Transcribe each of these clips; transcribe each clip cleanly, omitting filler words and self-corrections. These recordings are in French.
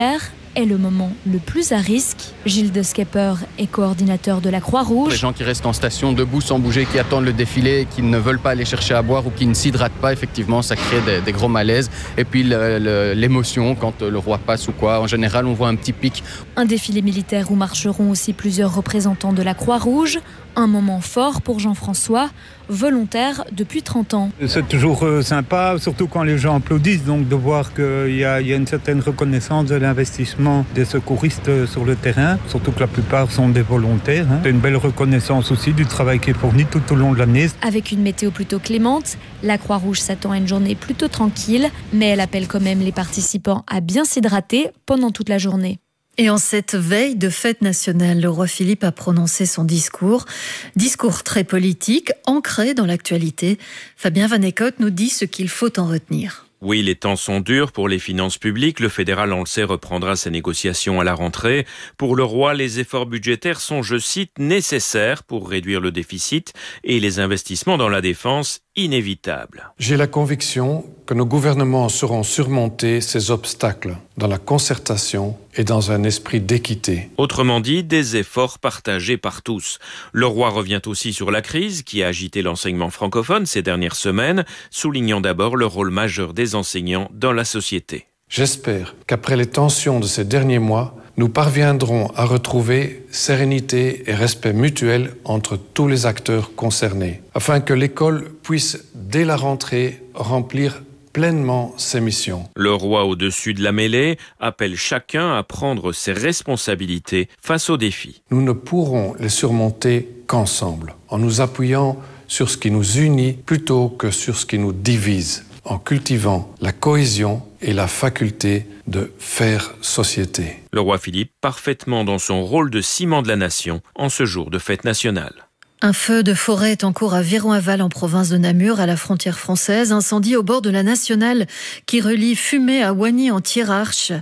est le moment le plus à risque. Gilles de Skepper est coordinateur de la Croix-Rouge. Les gens qui restent en station debout sans bouger, qui attendent le défilé, qui ne veulent pas aller chercher à boire ou qui ne s'hydratent pas, effectivement, ça crée des gros malaises. Et puis l'émotion quand le roi passe ou quoi, en général, on voit un petit pic. Un défilé militaire où marcheront aussi plusieurs représentants de la Croix-Rouge. Un moment fort pour Jean-François, volontaire depuis 30 ans. C'est toujours sympa, surtout quand les gens applaudissent, donc de voir qu'il y a une certaine reconnaissance de l'investissement des secouristes sur le terrain, surtout que la plupart sont des volontaires. C'est une belle reconnaissance aussi du travail qui est fourni tout au long de l'année. Avec une météo plutôt clémente, la Croix-Rouge s'attend à une journée plutôt tranquille, mais elle appelle quand même les participants à bien s'hydrater pendant toute la journée. Et en cette veille de fête nationale, le roi Philippe a prononcé son discours. Discours très politique, ancré dans l'actualité. Fabien Vanécotte nous dit ce qu'il faut en retenir. Oui, les temps sont durs pour les finances publiques. Le fédéral, on le sait, reprendra ses négociations à la rentrée. Pour le roi, les efforts budgétaires sont, je cite, nécessaires pour réduire le déficit et les investissements dans la défense inévitables. J'ai la conviction que nos gouvernements sauront surmonter ces obstacles dans la concertation et dans un esprit d'équité. Autrement dit, des efforts partagés par tous. Le roi revient aussi sur la crise qui a agité l'enseignement francophone ces dernières semaines, soulignant d'abord le rôle majeur des enseignants dans la société. J'espère qu'après les tensions de ces derniers mois, nous parviendrons à retrouver sérénité et respect mutuel entre tous les acteurs concernés, afin que l'école puisse, dès la rentrée, remplir pleinement ses missions. Le roi, au-dessus de la mêlée, appelle chacun à prendre ses responsabilités face aux défis. Nous ne pourrons les surmonter qu'ensemble, en nous appuyant sur ce qui nous unit plutôt que sur ce qui nous divise, en cultivant la cohésion et la faculté de faire société. Le roi Philippe, parfaitement dans son rôle de ciment de la nation en ce jour de fête nationale. Un feu de forêt est en cours à Viron-Aval en province de Namur, à la frontière française. Incendie au bord de la nationale qui relie Fumay à Oigny en Thiérache.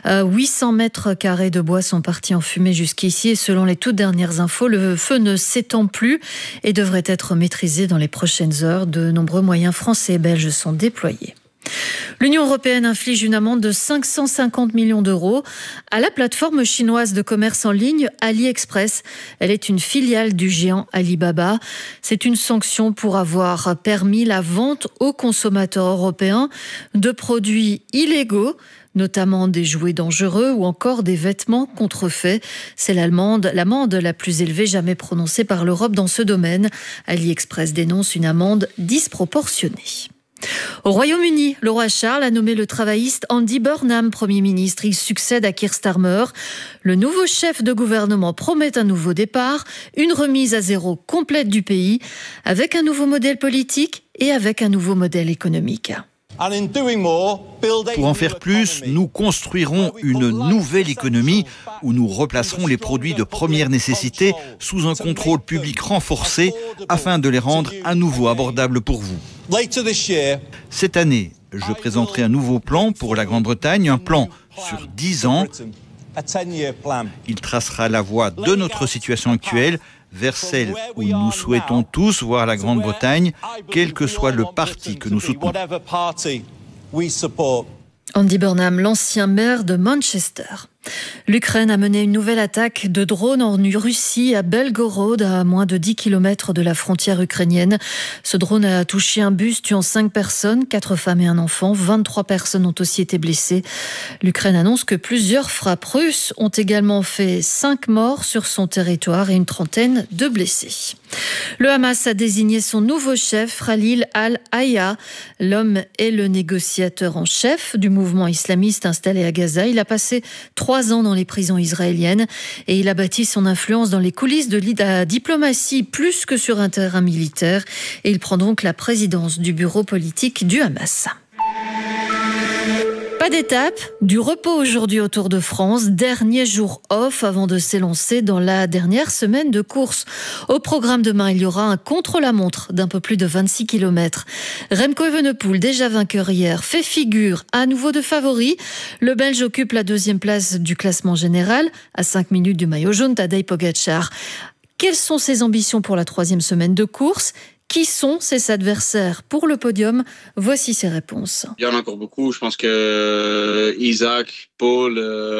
800 mètres carrés de bois sont partis en fumée jusqu'ici et selon les toutes dernières infos, le feu ne s'étend plus et devrait être maîtrisé dans les prochaines heures. De nombreux moyens français et belges sont déployés. L'Union européenne inflige une amende de 550 millions d'euros à la plateforme chinoise de commerce en ligne AliExpress. Elle est une filiale du géant Alibaba. C'est une sanction pour avoir permis la vente aux consommateurs européens de produits illégaux, notamment des jouets dangereux ou encore des vêtements contrefaits. C'est l'amende la plus élevée jamais prononcée par l'Europe dans ce domaine. AliExpress dénonce une amende disproportionnée. Au Royaume-Uni, le roi Charles a nommé le travailliste Andy Burnham Premier ministre. Il succède à Keir Starmer. Le nouveau chef de gouvernement promet un nouveau départ, une remise à zéro complète du pays, avec un nouveau modèle politique et avec un nouveau modèle économique. Pour en faire plus, nous construirons une nouvelle économie où nous replacerons les produits de première nécessité sous un contrôle public renforcé afin de les rendre à nouveau abordables pour vous. Cette année, je présenterai un nouveau plan pour la Grande-Bretagne, un plan sur 10 ans. Il tracera la voie de notre situation actuelle vers celle où nous souhaitons tous voir la Grande-Bretagne, quel que soit le parti que nous soutenons. Andy Burnham, l'ancien maire de Manchester. L'Ukraine a mené une nouvelle attaque de drones en Russie à Belgorod, à moins de 10 km de la frontière ukrainienne. Ce drone a touché un bus, tuant 5 personnes, 4 femmes et un enfant. 23 personnes ont aussi été blessées. L'Ukraine annonce que plusieurs frappes russes ont également fait 5 morts sur son territoire et une trentaine de blessés. Le Hamas a désigné son nouveau chef, Khalil al-Hayya. L'homme est le négociateur en chef du mouvement islamiste installé à Gaza. Il a passé 3 ans dans les prisons israéliennes et il a bâti son influence dans les coulisses de la diplomatie plus que sur un terrain militaire. Et il prend donc la présidence du bureau politique du Hamas. Pas d'étape, du repos aujourd'hui au Tour de France, dernier jour off avant de s'élancer dans la dernière semaine de course. Au programme demain, il y aura un contre-la-montre d'un peu plus de 26 km. Remco Evenepoel, déjà vainqueur hier, fait figure à nouveau de favori. Le Belge occupe la 2e place du classement général, à 5 minutes du maillot jaune, Tadej Pogačar. Quelles sont ses ambitions pour la 3e semaine de course ? Qui sont ses adversaires pour le podium? Voici ses réponses. Il y en a encore beaucoup. Je pense que Isaac, Paul,